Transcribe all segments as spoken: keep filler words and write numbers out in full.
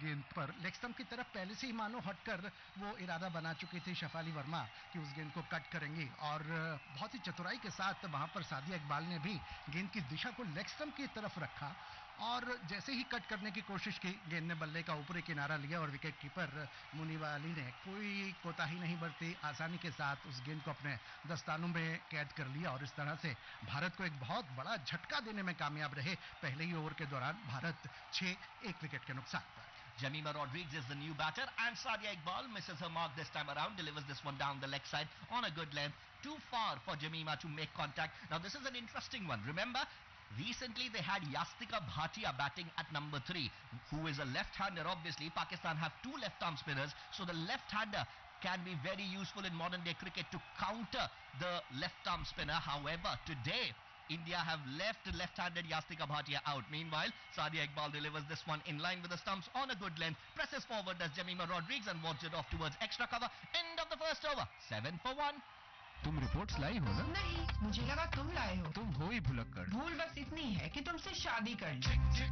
गेंद पर leg stump की तरफ पहले से ही मानो हटकर वो इरादा बना चुकी थी शेफाली वर्मा कि उस गेंद को कट करेंगी, और बहुत ही चतुराई के साथ वहां पर सादिया इकबाल ने भी गेंद की दिशा को लेग स्टंप की तरफ रखा, और जैसे ही कट करने की कोशिश की गेंद ने बल्ले का ऊपरी किनारा लिया और विकेट कीपर मुनीबा अली ने कोई कोताही नहीं बरती, आसानी के साथ उस गेंद को अपने दस्तानों में कैद कर लिया और इस तरह से भारत को एक बहुत बड़ा झटका देने में कामयाब रहे। पहले ही ओवर के दौरान भारत छह एक विकेट के नुकसान पर। Jemimah Rodrigues is the new batter and Sadia Iqbal misses her mark this time around, delivers this one down the leg side on a good length. Too far for Jemimah to make contact. Now this is an interesting one. Remember, recently they had Yastika Bhatia batting at number three, who is a left-hander. Obviously, Pakistan have two left-arm spinners, so the left-hander can be very useful in modern-day cricket to counter the left-arm spinner. However, today India have left left-handed Yastika Bhatia out. Meanwhile, Sadia Iqbal delivers this one in line with the stumps on a good length. Presses forward does Jemimah Rodrigues and wards it off towards extra cover. End of the first over. Seven for one. तुम reports लाई हो ना? नहीं, मुझे लगा तुम लाए हो। तुम हो ही भुलक्कड़। भूल बस इतनी है कि तुमसे शादी कर ली।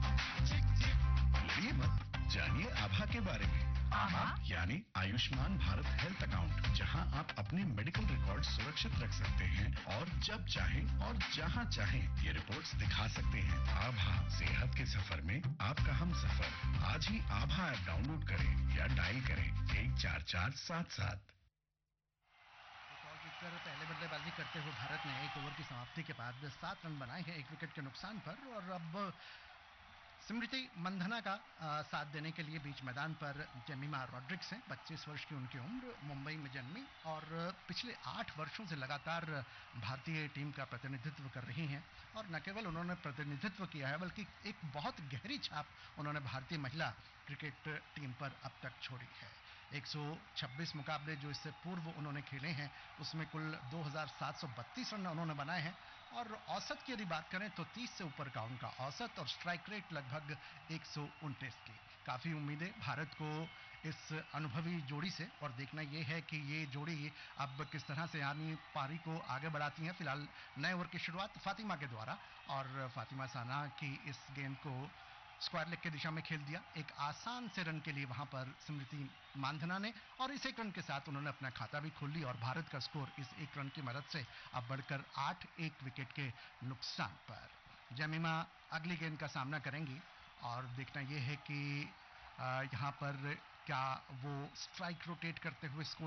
भूलिए मत, जानिए आभा के बारे में। आभा यानी आयुष्मान भारत हेल्थ अकाउंट, जहां आप अपने मेडिकल रिकॉर्ड सुरक्षित रख सकते हैं और जब चाहें और जहां चाहें ये रिपोर्ट्स दिखा सकते हैं। आभा, सेहत के सफर में आपका हम सफर। आज ही आभा ऐप डाउनलोड करें या डायल करें एक चार चार सात सात। पहले बल्लेबाजी करते हुए भारत ने एक ओवर की समाप्ति के बाद सात रन बनाए हैं एक विकेट के नुकसान पर, और अब स्मृति मंधना का आ, साथ देने के लिए बीच मैदान पर जेमिमा रॉड्रिक्स हैं। पच्चीस वर्ष की उनकी उम्र, मुंबई में जन्मी और पिछले आठ वर्षों से लगातार भारतीय टीम का प्रतिनिधित्व कर रही हैं, और न केवल उन्होंने प्रतिनिधित्व किया है बल्कि एक बहुत गहरी छाप उन्होंने भारतीय महिला क्रिकेट टीम पर अब तक छोड़ी है। एक सौ छब्बीस मुकाबले जो इससे पूर्व उन्होंने खेले हैं उसमें कुल दो हज़ार सात सौ बत्तीस रन उन्होंने बनाए हैं, और औसत की यदि बात करें तो तीस से ऊपर का उनका औसत, और स्ट्राइक रेट लगभग एक सौ उनतीस की। काफ़ी उम्मीदें भारत को इस अनुभवी जोड़ी से, और देखना यह है कि ये जोड़ी अब किस तरह से यानी पारी को आगे बढ़ाती हैं। फिलहाल नए ओवर की शुरुआत फातिमा के द्वारा, और फातिमा साना की इस गेंद को स्क्वायर लेग की दिशा में खेल दिया एक आसान से रन के लिए वहां पर स्मृति मांधना ने, और इस एक रन के साथ उन्होंने अपना खाता भी खोल लिया और भारत का स्कोर इस एक रन की मदद से अब बढ़कर आठ एक विकेट के नुकसान पर। जेमिमा अगली गेंद का सामना करेंगी, और देखना यह है कि यहां पर क्या वो स्ट्राइक रोटेट करते हुए स्कोर